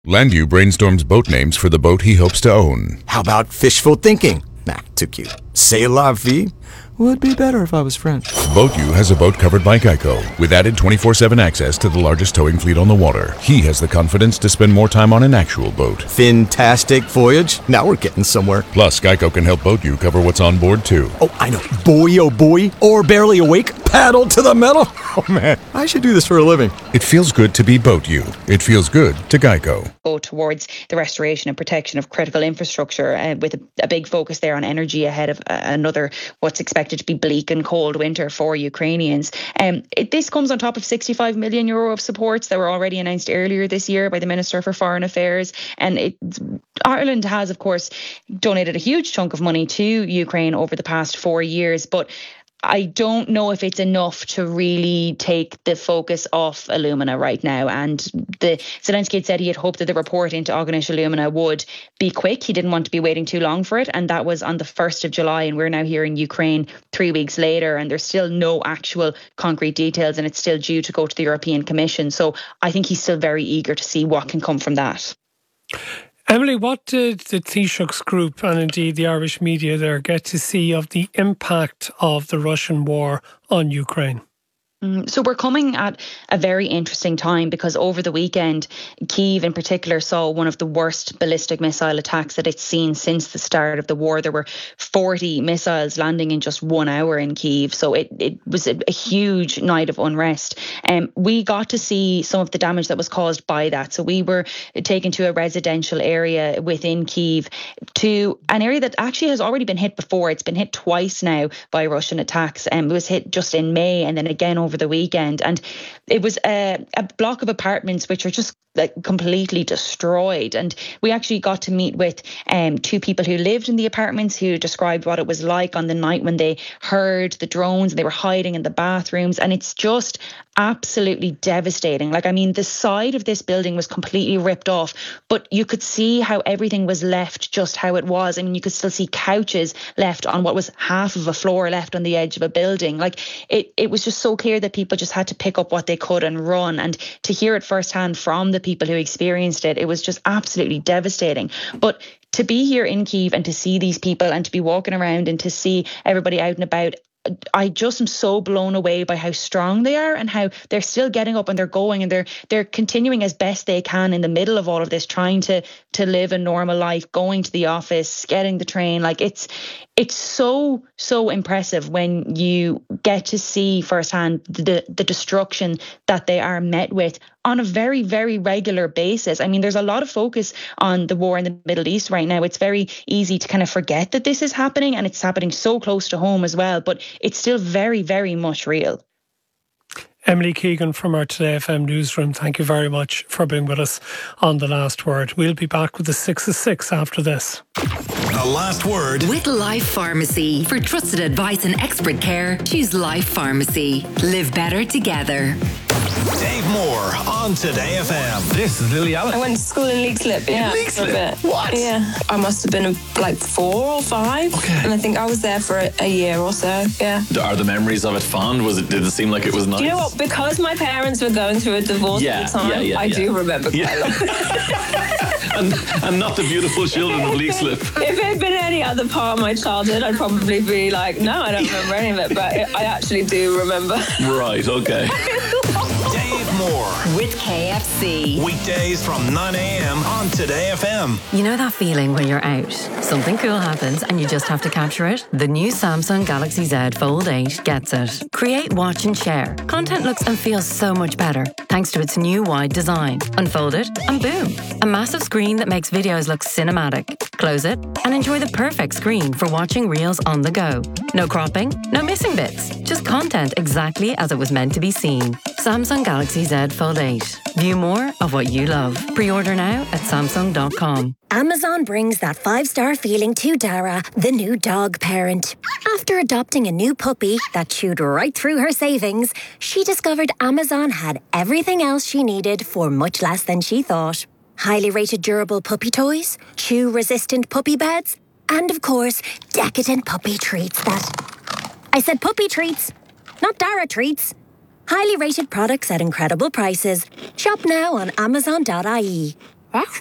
Landview brainstorms boat names for the boat he hopes to own. How about fishful thinking? Nah, too cute. C'est la vie? Would be better if I was French. BoatU has a boat covered by Geico, with added 24/7 access to the largest towing fleet on the water. He has the confidence to spend more time on an actual boat. Fantastic voyage. Now we're getting somewhere. Plus, Geico can help BoatU cover what's on board, too. Oh, I know. Boy, oh boy. Or barely awake. Paddle to the metal. Oh, man. I should do this for a living. It feels good to be BoatU. It feels good to Geico. Go towards the restoration and protection of critical infrastructure with a big focus there on energy ahead of another what's expected to be bleak and cold winter for Ukrainians. This comes on top of €65 million of supports that were already announced earlier this year by the Minister for Foreign Affairs. And Ireland has, of course, donated a huge chunk of money to Ukraine over the past 4 years, but I don't know if it's enough to really take the focus off Illumina right now. And Zelensky had said he had hoped that the report into Ognish Illumina would be quick. He didn't want to be waiting too long for it. And that was on the 1st of July. And we're now hearing Ukraine 3 weeks later. And there's still no actual concrete details. And it's still due to go to the European Commission. So I think he's still very eager to see what can come from that. Emily, what did the Taoiseach's group and indeed the Irish media there get to see of the impact of the Russian war on Ukraine? So we're coming at a very interesting time because over the weekend, Kyiv in particular saw one of the worst ballistic missile attacks that it's seen since the start of the war. There were 40 missiles landing in just 1 hour in Kyiv. So it was a huge night of unrest. We got to see some of the damage that was caused by that. So we were taken to a residential area within Kyiv, to an area that actually has already been hit before. It's been hit twice now by Russian attacks. It was hit just in May and then again over the weekend, and it was a block of apartments which are just completely destroyed. And we actually got to meet with 2 people who lived in the apartments who described what it was like on the night when they heard the drones and they were hiding in the bathrooms. And it's just absolutely devastating. The side of this building was completely ripped off, but you could see how everything was left just how it was. You could still see couches left on what was half of a floor left on the edge of a building. It was just so clear that people just had to pick up what they could and run. And to hear it firsthand from the people who experienced it, it was just absolutely devastating. But to be here in Kyiv and to see these people and to be walking around and to see everybody out and about, I just am so blown away by how strong they are and how they're still getting up and they're going and they're continuing as best they can in the middle of all of this, trying to live a normal life, going to the office, getting the train. It's so impressive when you get to see firsthand the destruction that they are met with on a very, very regular basis. There's a lot of focus on the war in the Middle East right now. It's very easy to kind of forget that this is happening, and it's happening so close to home as well, but it's still very, very much real. Emily Keegan from our Today FM newsroom, thank you very much for being with us on The Last Word. We'll be back with the 6 of 6 after this. The Last Word with Life Pharmacy. For trusted advice and expert care, choose Life Pharmacy. Live better together. Dave Moore on Today FM. This is Lily Allen. I went to school in Leixlip, yeah. Leixlip? What? Yeah. I must have been 4 or 5. Okay. And I think I was there for a year or so, yeah. Are the memories of it fond? Did it seem like it was nice? Do you know what? Because my parents were going through a divorce at the time, I do remember quite a lot. and not the beautiful children of Leixlip. If it had been any other part of my childhood, I'd probably be no, I don't remember any of it, but I actually do remember. Right, okay. Dave Moore with KFC. Weekdays from 9 a.m. on Today FM. You know that feeling when you're out, something cool happens and you just have to capture it? The new Samsung Galaxy Z Fold 8 gets it. Create, watch and share. Content looks and feels so much better thanks to its new wide design. Unfold it and boom. A massive screen that makes videos look cinematic. Close it and enjoy the perfect screen for watching reels on the go. No cropping, no missing bits. Just content exactly as it was meant to be seen. Samsung Galaxy Z Fold 8. View more of what you love. Pre-order now at Samsung.com. Amazon brings that 5-star feeling to Dara, the new dog parent. After adopting a new puppy that chewed right through her savings, she discovered Amazon had everything else she needed for much less than she thought. Highly rated durable puppy toys, chew-resistant puppy beds, and of course, decadent puppy treats that... I said puppy treats, not Dara treats. Highly rated products at incredible prices. Shop now on Amazon.ie. That's